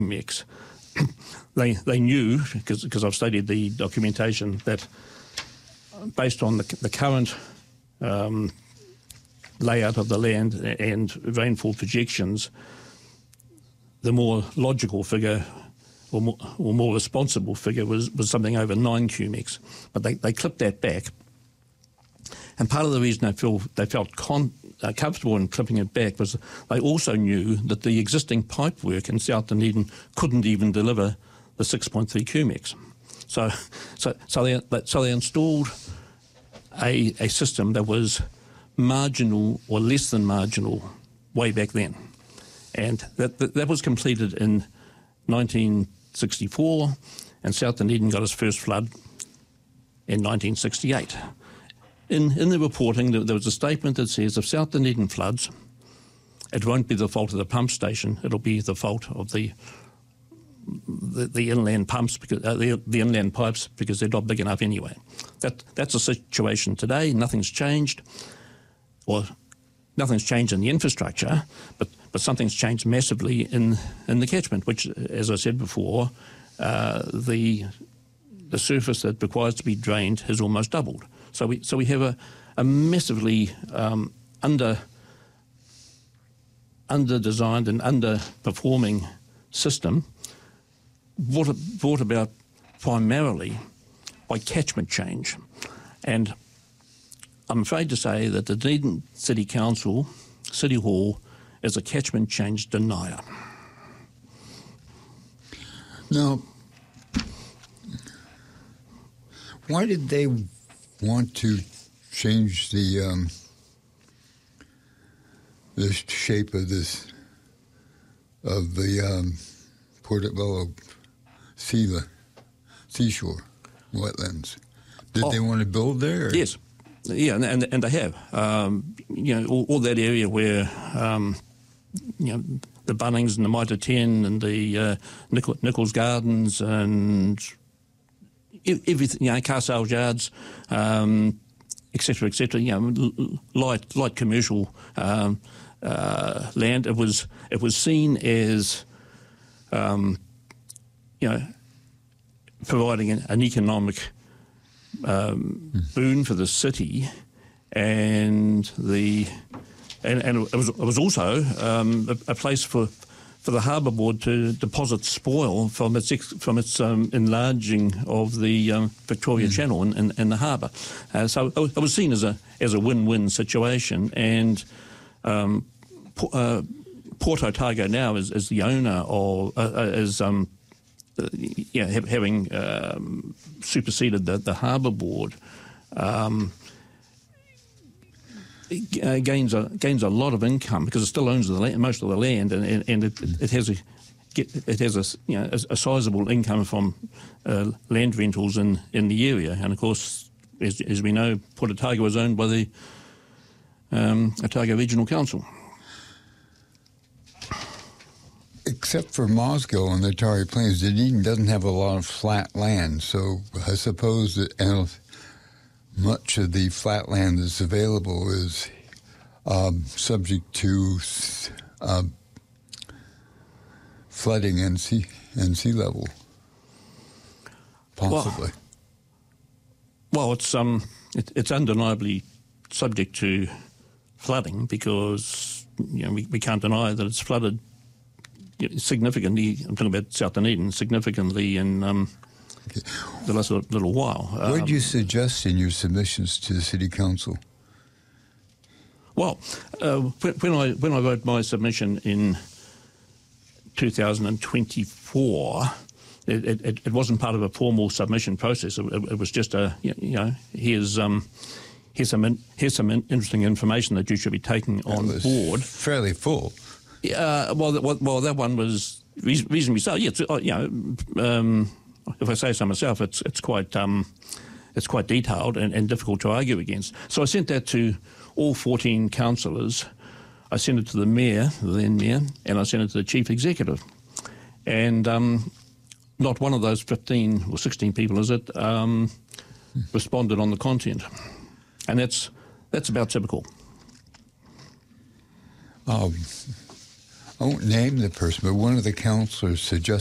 mix. They knew, because I've studied the documentation, that based on the current layout of the land and rainfall projections, the more logical figure or more responsible figure was something over 9 cumecs. But they clipped that back. And part of the reason they felt comfortable in clipping it back was they also knew that the existing pipework in South Dunedin couldn't even deliver the 6.3 cumecs. So they installed a system that was marginal or less than marginal way back then. And that was completed in 1964, and South Dunedin got its first flood in 1968. In the reporting, there was a statement that says if South Dunedin floods, it won't be the fault of the pump station, it'll be the fault of the inland pumps, because the inland pipes, because they're not big enough anyway. That's the situation today. Nothing's changed, or nothing's changed in the infrastructure, but something's changed massively in the catchment, which, as I said before, the surface that requires to be drained has almost doubled. So we have a massively under-designed and underperforming system, brought about primarily by catchment change. And I'm afraid to say that the Dunedin City Council, City Hall, is a catchment change denier. Now, why did they want to change the shape of the Portobello seashore wetlands? Did they want to build there? Or? Yes, yeah, and they have. All that area where the Bunnings and the Mitre 10 and the Nichols Gardens and everything, car sales yards, etc., light commercial land. It was seen as providing an economic boon for the city, and it was also a place for the Harbour Board to deposit spoil from its enlarging of the Victoria Channel and the harbour. So it was seen as a win-win situation, and Port Otago now is the owner of having superseded the Harbour Board. Gains a lot of income because it still owns most of the land, and it has a sizable income from land rentals in the area. And of course, as we know, Port Otago is owned by the Otago Regional Council. Except for Mosgiel and the Taree Plains, Dunedin doesn't have a lot of flat land, so I suppose that much of the flat land that's available is subject to flooding and sea level, possibly. Well, it's undeniably subject to flooding because we can't deny that it's flooded significantly. I'm talking about South Dunedin, significantly in the last little while. What did you suggest in your submissions to the City Council? Well, when I wrote my submission in 2024, it wasn't part of a formal submission process. It was just here's some interesting information that you should be taking on board. Fairly full. Well, that one was reasonably so. Yeah, if I say so myself, it's quite detailed and difficult to argue against. So I sent that to all 14 councillors. I sent it to the mayor, the then mayor, and I sent it to the chief executive. And not one of those 15 or 16 people, responded on the content, and that's about typical. I won't name the person, but one of the counselors suggested